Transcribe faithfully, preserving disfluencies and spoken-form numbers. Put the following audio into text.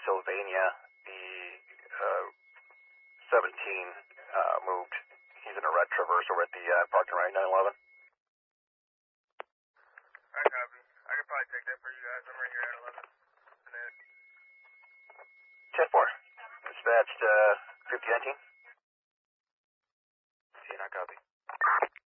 Sylvania. The uh, seventeen uh, moved. He's in a red Traverse over at the uh, parking right, nine eleven. I copy. I could probably take that for you guys. I'm right here at eleven. ten four. Dispatched uh, fifty nineteen.